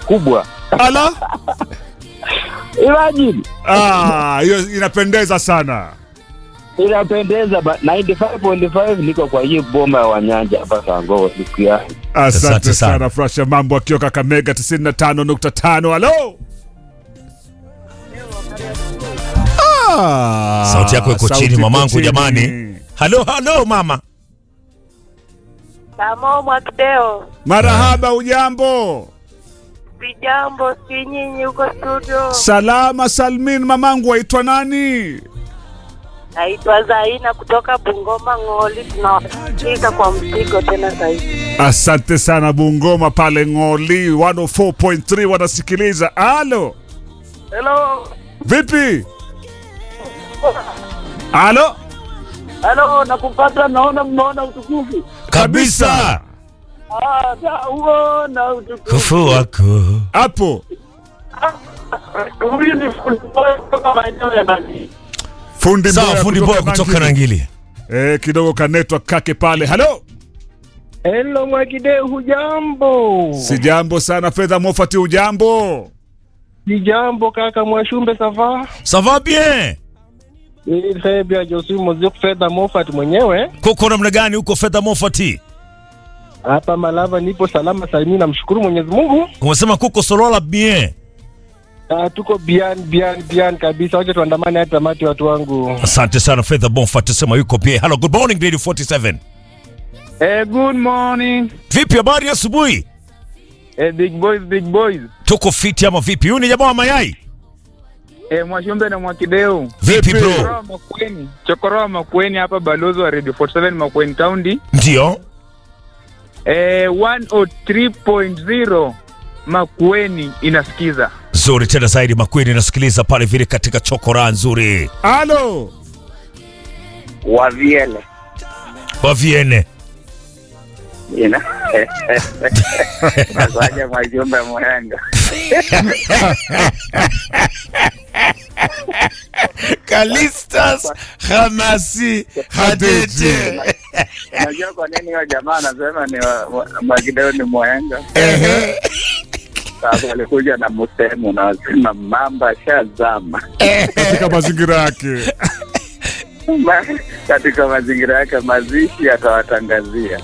kubwa. Ala? Imagine. Hiyo inapendeza sana. Inapendeza 95.5 niko kwa hii boma ya Wanyanja hapa Sango siku ya. Asante sana Frasha Mambo akiwa Kakamega 95.5. Halo. Sauti yako iko chini mamangu jamani. Halo mama. Samo Mwakideo. Marahaba, ujambo? Sijambo, si nyinyi huko studio. Salama salmin mamangu, waitwa nani? Naitwa Zaina kutoka Bungoma Ng'oli, tunawasikiza kwa mpigo tena zaidi. Asante sana Bungoma pale Ng'oli 104.3 wanasikiliza. Halo. Hello. Vipi? Halo. Halo, nakupata, naona mnaona utukufu. Kabisa. Uona Kufu wako. Hapo. Huyu ni kutoka maeneo ya Nandi. Fundi boy kutoka Nangili. Kidogo kanetwa kake pale. Halo. Hello Mwakideu, hujambo? Sijambo sana. Fedha Mofati, hujambo? Sijambo kaka Mwashumbe, sava? Ça va bien? Très bien, je suis Monsieur Fedha Mofati mwenyewe. Kuko namna gani huko Fedha Mofati? Hapa Malava nipo salama salimini, namshukuru Mwenyezi Mungu. Umesema kuko solola bien. Tuko bien kabisa. Wacha tuandamane hadi tamati watu wangu. Asante sana Fedha Mofati, sema yuko bien. Hello, good morning Radio 47. Good morning. Vipi habari asubuhi? Big boys. Tuko fiti ama vipi? Huyu ni jamaa wa mayai. Mwashumbe na Mwakideu. Vipi bro? Chokoroa Makueni hapa balozi wa Radio 47 Makueni County. Ndio. 103.0 Makueni inasikiza. Zuri tena zaidi Makueni inasikiliza pale vile katika chokora nzuri. Halo. Waviene. Ina. Nasaja Mwajumbe Mwenga. Kalistas Hamasi Hadete. Unajua kwa nini huyo jamaa anasema ni Mwakideu ni Mwenga? Sasa alikuja na msemo na wasema mamba shazama. Katika mazingira yake. Katika mazingira yake mazishi atawatangazia.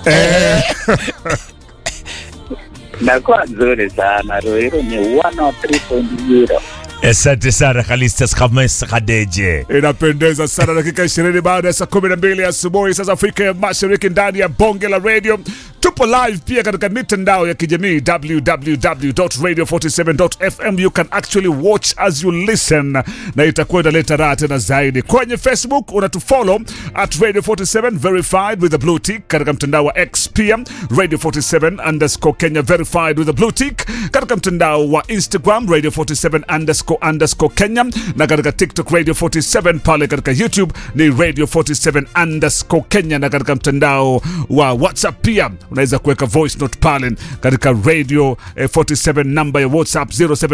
Na kwa nzuri sana. Rohiro ni 103.0. Asante sana Kalistas Hamasi Hadete. Inapendeza sana. Dakika 20 baada ya saa 12 asubuhi sasa Afrika ya Mashariki, ndani ya bonge la radio. Tupo live pia katika mitandao ya kijamii www.radio47.fm. You can actually watch as you listen, na itakuwa inaleta raha tena zaidi. Kwenye Facebook unatufollow at Radio 47 verified with the blue tick. Katika mtandao wa X pia Radio 47_Kenya verified with the blue tick. Katika mtandao wa Instagram Radio 47_Kenya, na katika TikTok Radio 47. Pale katika YouTube ni Radio 47_Kenya, na katika mtandao wa WhatsApp pia unaweza kuweka voice note pale katika Radio 47 namba ya WhatsApp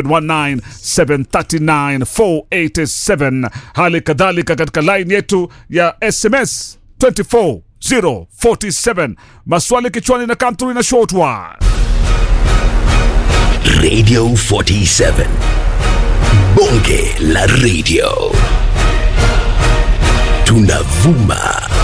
0719739487. Hali kadhalika katika line yetu ya SMS 24047. Maswali kichwani na kanturi na short one. Radio 47 Bonge la Radio, tunavuma.